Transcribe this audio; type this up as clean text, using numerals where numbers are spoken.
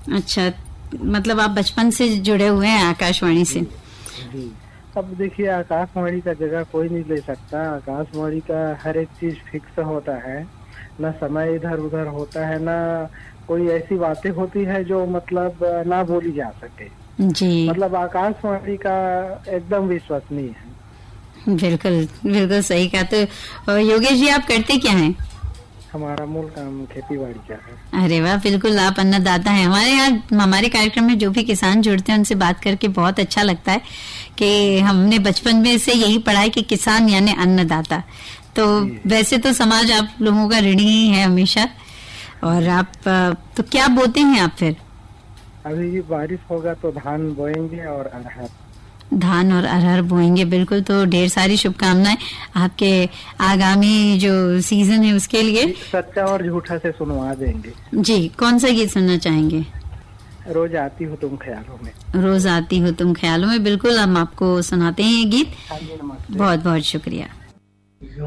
अच्छा, मतलब आप बचपन से जुड़े हुए हैं आकाशवाणी से। जी। अब देखिए, आकाशवाणी का जगह कोई नहीं ले सकता। आकाशवाणी का हर एक चीज फिक्स होता है, ना समय इधर उधर होता है, ना कोई ऐसी बातें होती है जो मतलब ना बोली जा सके। जी मतलब आकाशवाणी का एकदम विश्वसनीय है। बिल्कुल, बिल्कुल सही कहा। तो योगेश जी, आप करते क्या हैं? हमारा मूल काम खेती बाड़ी का है। अरे वाह, बिल्कुल आप अन्नदाता हैं। हमारे यहाँ हमारे कार्यक्रम में जो भी किसान जुड़ते हैं उनसे बात करके बहुत अच्छा लगता है कि हमने बचपन में से यही पढ़ा है कि किसान यानी अन्नदाता। तो वैसे तो समाज आप लोगों का ऋणी ही है हमेशा। और आप तो क्या बोते हैं आप फिर? अभी बारिश होगा तो धान बोएंगे और अरहर। धान और अरहर बोएंगे, बिल्कुल। तो ढेर सारी शुभकामनाएं आपके आगामी जो सीजन है उसके लिए। सच्चा और झूठा से सुनवा देंगे। जी, कौन सा गीत सुनना चाहेंगे? रोज आती हो तुम ख्यालों में। रोज आती हो तुम ख्यालों में, बिल्कुल हम आपको सुनाते हैं ये गीत। हाँ जी, नमस्ते। बहुत बहुत शुक्रिया।